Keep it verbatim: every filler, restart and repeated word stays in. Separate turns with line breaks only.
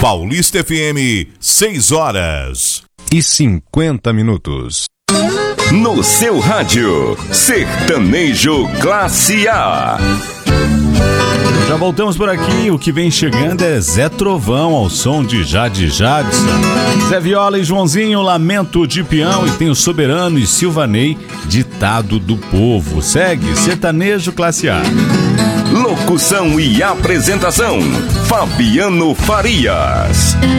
Paulista F M, seis horas
e cinquenta minutos.
No seu rádio, Sertanejo Classe A.
Já voltamos por aqui, o que vem chegando é Zé Trovão, ao som de Jade Jadson. Zé Viola e Joãozinho, Lamento de Peão, e tem o Soberano e Silvanei, Ditado do Povo. Segue Sertanejo Classe A.
Locução e apresentação, Fabiano Farias.